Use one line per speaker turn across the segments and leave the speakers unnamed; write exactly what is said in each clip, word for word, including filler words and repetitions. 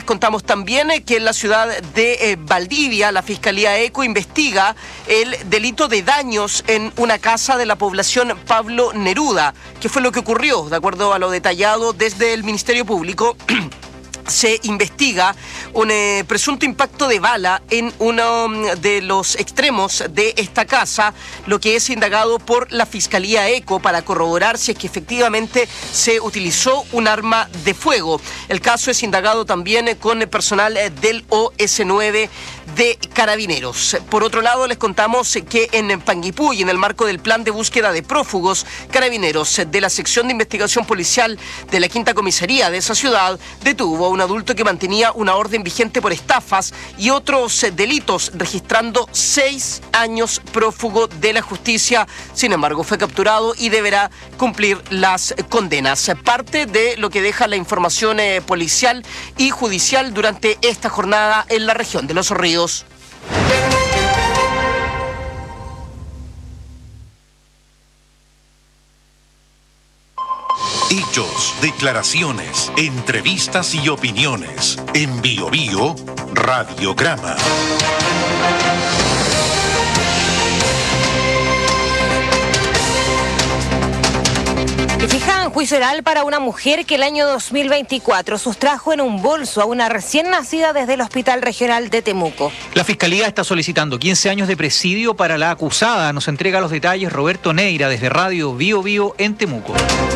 contamos también que en la ciudad de eh, Valdivia, la Fiscalía ECO investiga el delito de daños en una casa de la población Pablo Neruda. ¿Qué fue lo que ocurrió? De acuerdo a lo detallado desde el Ministerio Público, se investiga un eh, presunto impacto de bala en uno de los extremos de esta casa, lo que es indagado por la Fiscalía ECO para corroborar si es que efectivamente se utilizó un arma de fuego. El caso es indagado también con el personal del O S nueve de Carabineros. Por otro lado, les contamos que en Panguipulli, en el marco del plan de búsqueda de prófugos, Carabineros de la sección de investigación policial de la quinta comisaría de esa ciudad detuvo a un adulto que mantenía una orden vigente por estafas y otros delitos, registrando seis años prófugo de la justicia. Sin embargo, fue capturado y deberá cumplir las condenas. Parte de lo que deja la información eh, policial y judicial durante esta jornada en la región de Los Ríos.
Hechos, declaraciones, entrevistas y opiniones. En Bio Bio, Radiograma.
Y fijan juicio oral para una mujer que el año dos mil veinticuatro sustrajo en un bolso a una recién nacida desde el Hospital Regional de Temuco.
La Fiscalía está solicitando quince años de presidio para la acusada. Nos entrega los detalles Roberto Neira desde Radio Bio Bio en Temuco.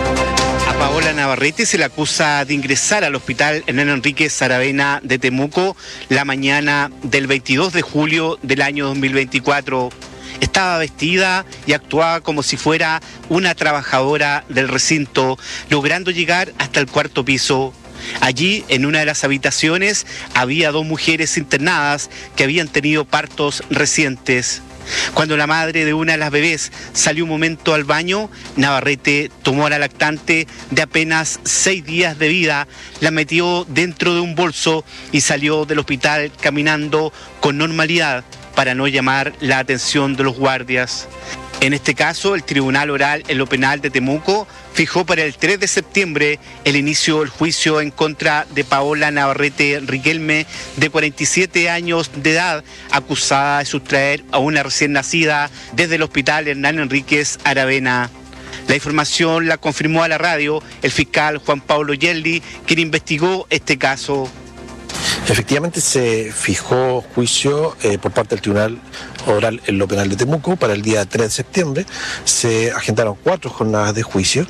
A Paola Navarrete se le acusa de ingresar al Hospital Hernán Enríquez Aravena de Temuco la mañana del veintidós de julio del año dos mil veinticuatro. Estaba vestida y actuaba como si fuera una trabajadora del recinto, logrando llegar hasta el cuarto piso. Allí, en una de las habitaciones, había dos mujeres internadas que habían tenido partos recientes. Cuando la madre de una de las bebés salió un momento al baño, Navarrete tomó a la lactante de apenas seis días de vida, la metió dentro de un bolso y salió del hospital caminando con normalidad para no llamar la atención de los guardias. En este caso, el Tribunal Oral en lo Penal de Temuco fijó para el tres de septiembre el inicio del juicio en contra de Paola Navarrete Riquelme, de cuarenta y siete años de edad, acusada de sustraer a una recién nacida desde el Hospital Hernán Enríquez Aravena. La información la confirmó a la radio el fiscal Juan Pablo Yerli, quien investigó este caso.
Efectivamente se fijó juicio eh, por parte del Tribunal Oral en lo Penal de Temuco para el día tres de septiembre. Se agendaron cuatro jornadas de juicio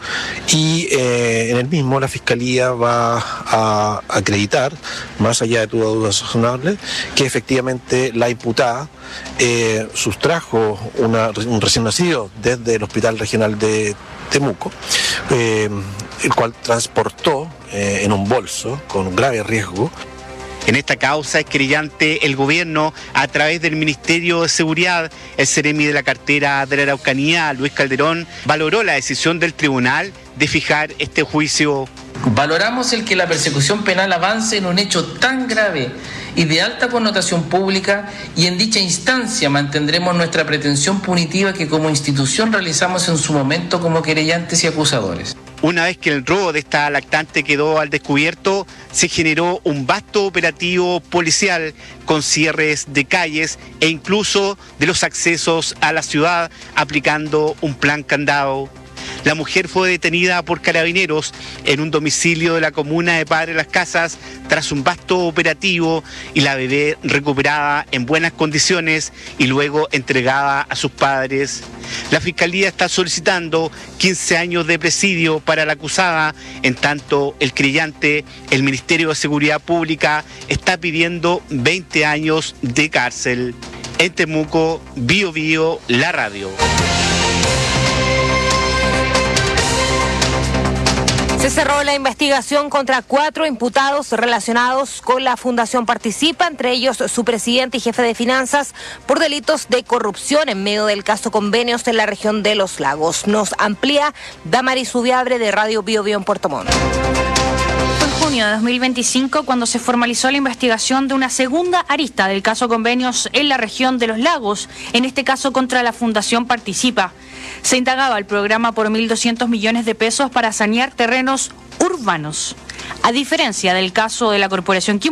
y eh, en el mismo la Fiscalía va a acreditar, más allá de toda duda razonable, que efectivamente la imputada eh, sustrajo una, un recién nacido desde el Hospital Regional de Temuco, eh, el cual transportó eh, en un bolso con grave riesgo.
En esta causa es querellante el gobierno a través del Ministerio de Seguridad. El Ceremi de la cartera de la Araucanía, Luis Calderón, valoró la decisión del tribunal de fijar este juicio.
Valoramos el que la persecución penal avance en un hecho tan grave y de alta connotación pública, y en dicha instancia mantendremos nuestra pretensión punitiva que como institución realizamos en su momento como querellantes y acusadores.
Una vez que el robo de esta lactante quedó al descubierto, se generó un vasto operativo policial con cierres de calles e incluso de los accesos a la ciudad, aplicando un plan candado. La mujer fue detenida por Carabineros en un domicilio de la comuna de Padre Las Casas tras un vasto operativo y la bebé recuperada en buenas condiciones y luego entregada a sus padres. La Fiscalía está solicitando quince años de presidio para la acusada, en tanto el creyente, el Ministerio de Seguridad Pública, está pidiendo veinte años de cárcel. En Temuco, Bio Bio, la radio.
Se cerró la investigación contra cuatro imputados relacionados con la Fundación Participa, entre ellos su presidente y jefe de finanzas, por delitos de corrupción en medio del caso Convenios en la región de Los Lagos. Nos amplía Damaris Ubiabre de Radio Bio Bio en Puerto Montt.
Fue en junio de dos mil veinticinco cuando se formalizó la investigación de una segunda arista del caso Convenios en la región de Los Lagos, en este caso contra la Fundación Participa. Se indagaba el programa por mil doscientos millones de pesos para sanear terrenos urbanos. A diferencia del caso de la Corporación Quim